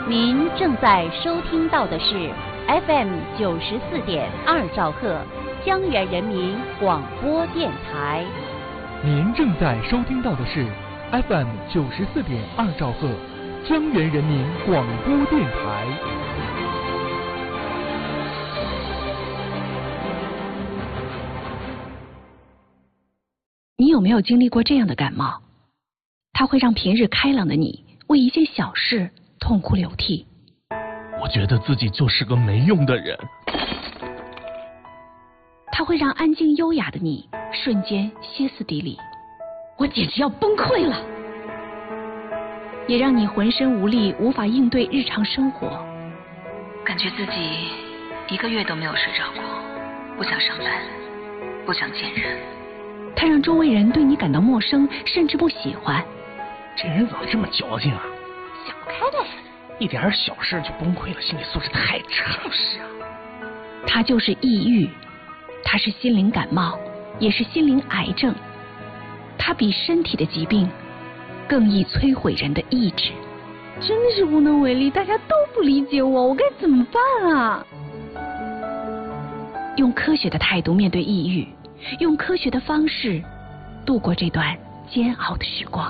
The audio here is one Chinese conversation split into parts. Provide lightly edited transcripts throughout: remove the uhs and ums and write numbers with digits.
您正在收听到的是 FM 94.2兆赫江源人民广播电台。 您正在收听到的是 FM 94.2兆赫江源人民广播电台。 你有没有经历过这样的感冒？它会让平日开朗的你为一件小事痛哭流涕。 我觉得自己就是个没用的人。 它会让安静优雅的你瞬间歇斯底里。我简直要崩溃了。也让你浑身无力，无法应对日常生活，感觉自己1个月都没有睡着过，不想上班，不想见人。它让周围人对你感到陌生，甚至不喜欢。 这人怎么这么矫情啊？ 想不开呗， 一点小事就崩溃了，心理素质太差。 就是啊，它就是抑郁，它是心灵感冒，也是心灵癌症。它比身体的疾病更易摧毁人的意志。 真是无能为力，大家都不理解我该怎么办啊？ 用科学的态度面对抑郁，用科学的方式度过这段煎熬的时光。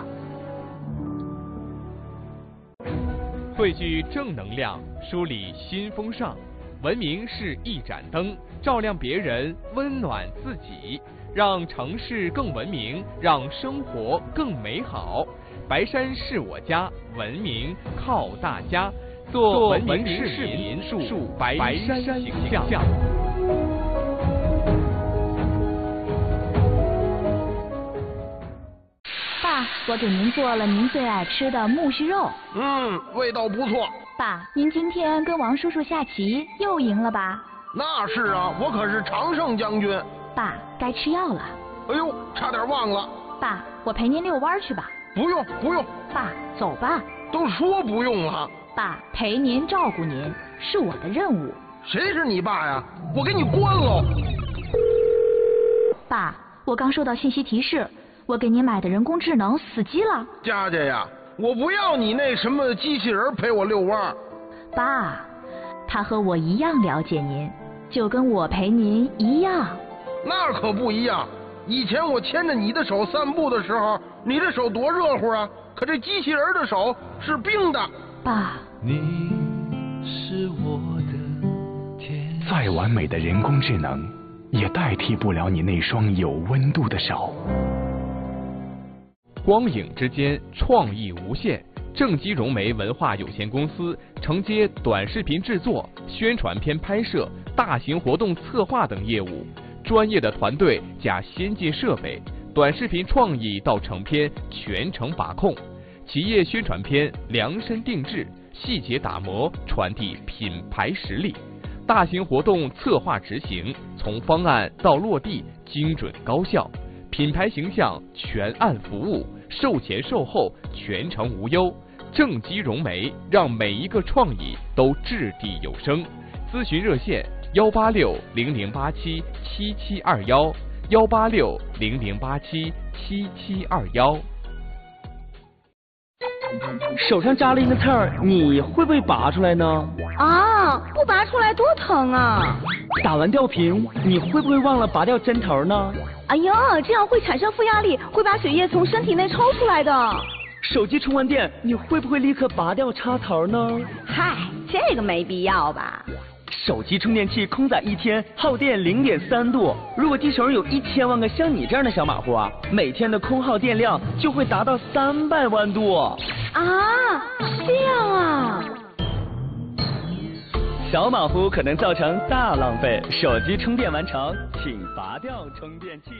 汇聚正能量，梳理新风尚。文明是一盏灯，照亮别人，温暖自己，让城市更文明，让生活更美好。白山是我家，文明靠大家。做文明市民，树白山形象。 爸，我给您做了您最爱吃的木须肉。 味道不错。 爸，您今天跟王叔叔下棋又赢了吧？ 那是啊，我可是常胜将军。 爸，该吃药了。 哎呦，差点忘了。 爸，我陪您遛弯去吧。 不用不用。 爸，走吧。 都说不用了。 爸，陪您照顾您是我的任务。 谁是你爸呀？我给你关喽。 爸，我刚收到信息提示，我给您买的人工智能死机了。 佳佳呀，我不要你那什么机器人陪我遛弯。 爸，他和我一样了解您，就跟我陪您一样。 那可不一样，以前我牵着你的手散步的时候，你的手多热乎啊，可这机器人的手是冰的。 爸， 你是我的天。 再完美的人工智能也代替不了你那双有温度的手。 光影之间，创意无限。正畸融媒文化有限公司承接短视频制作、宣传片拍摄、大型活动策划等业务，专业的团队加先进设备，短视频创意到成片全程把控，企业宣传片量身定制，细节打磨，传递品牌实力。大型活动策划执行，从方案到落地，精准高效，品牌形象全案服务，售前售后全程无忧。正畸融媒让每一个创意都掷地有声。咨询热线18600877721，18600877721。 手上扎了一个刺儿，你会不会拔出来呢？ 啊，不拔出来多疼啊！ 打完吊瓶，你会不会忘了拔掉针头呢？ 哎呀，这样会产生负压力，会把血液从身体内抽出来的。 手机充完电，你会不会立刻拔掉插头呢？ 嗨，这个没必要吧。 手机充电器空载1天，耗电0.3度。如果地球上有1000万个像你这样的小马虎啊，每天的空耗电量就会达到300万度。 啊，这样啊。 小马虎可能造成大浪费，手机充电完成，请拔掉充电器。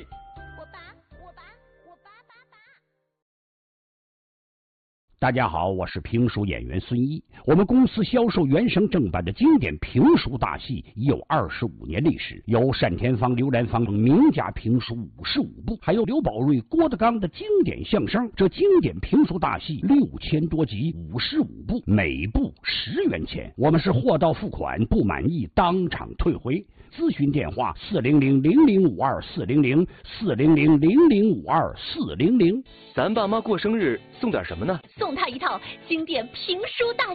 大家好，我是评书演员孙一。我们公司销售原声正版的经典评书大戏已有25年历史，有单田芳、刘兰芳等名家评书55部，还有刘宝瑞、郭德纲的经典相声。这经典评书大戏6000多集，55部，每部10元钱。我们是货到付款，不满意当场退回。咨询电话400-0052-400，400-0052-400。 咱爸妈过生日送点什么呢？ 送他一套经典评书大